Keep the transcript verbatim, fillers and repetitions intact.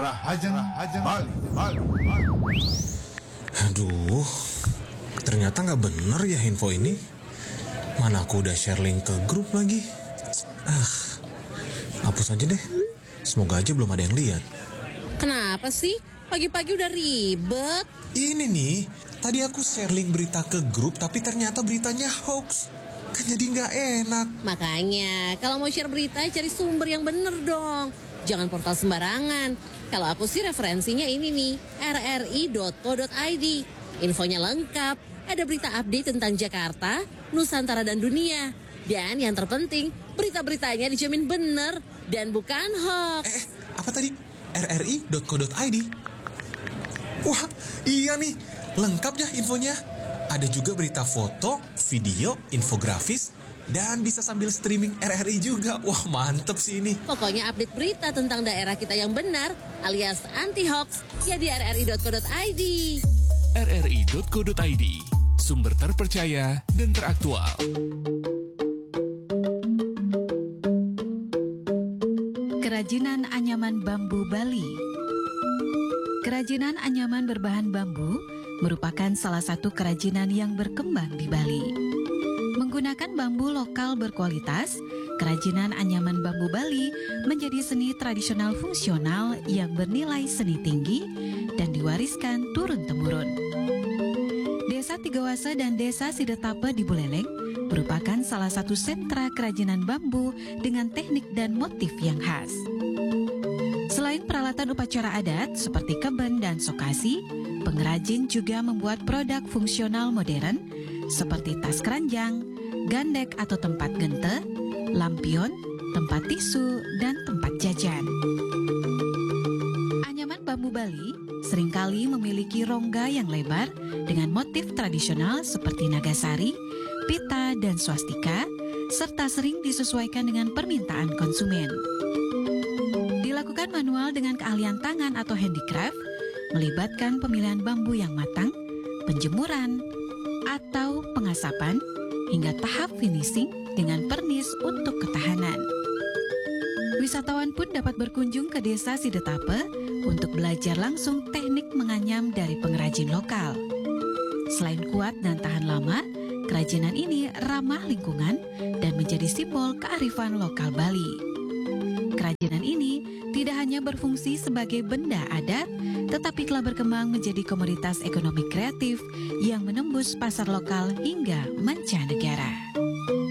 Rahajang Bali, Bali, Bali. Aduh, ternyata nggak bener ya info ini. Mana aku udah share link ke grup lagi. Ah, hapus aja deh. Semoga aja belum ada yang lihat. Kenapa sih? Pagi-pagi udah ribet. Ini nih, tadi aku share link berita ke grup, tapi ternyata beritanya hoax. Kan jadi nggak enak. Makanya, kalau mau share berita, cari sumber yang bener dong. Jangan portal sembarangan. Kalau aku sih referensinya ini nih, r r i dot co dot i d. Infonya lengkap, ada berita update tentang Jakarta, Nusantara dan dunia. Dan yang terpenting, berita-beritanya dijamin bener dan bukan hoax. Eh, apa tadi? r r i dot co dot i d. Wah, iya nih, lengkap ya infonya. Ada juga berita foto, video, infografis, dan bisa sambil streaming R R I juga. Wah, mantep sih ini. Pokoknya update berita tentang daerah kita yang benar, alias anti-hoax, ya di r r i dot co dot i d. r r i dot co dot i d, sumber terpercaya dan teraktual. Kerajinan anyaman bambu Bali. Kerajinan anyaman berbahan bambu merupakan salah satu kerajinan yang berkembang di Bali. Menggunakan bambu lokal berkualitas, kerajinan anyaman bambu Bali menjadi seni tradisional fungsional yang bernilai seni tinggi dan diwariskan turun-temurun. Desa Tigawasa dan Desa Sidetape di Buleleng merupakan salah satu sentra kerajinan bambu dengan teknik dan motif yang khas. Selain peralatan upacara adat seperti keben dan sokasi, pengrajin juga membuat produk fungsional modern seperti tas keranjang, gandek atau tempat gente, lampion, tempat tisu, dan tempat jajan. Anyaman bambu Bali seringkali memiliki rongga yang lebar dengan motif tradisional seperti nagasari, pita, dan swastika, serta sering disesuaikan dengan permintaan konsumen. Dilakukan manual dengan keahlian tangan atau handicraft, melibatkan pemilihan bambu yang matang, penjemuran, atau pengasapan, hingga tahap finishing dengan pernis untuk ketahanan. Wisatawan pun dapat berkunjung ke Desa Sidetape untuk belajar langsung teknik menganyam dari pengrajin lokal. Selain kuat dan tahan lama, kerajinan ini ramah lingkungan dan menjadi simbol kearifan lokal Bali. Kerajinan ini tidak hanya berfungsi sebagai benda adat, tetapi telah berkembang menjadi komoditas ekonomi kreatif yang menembus pasar lokal hingga mancanegara.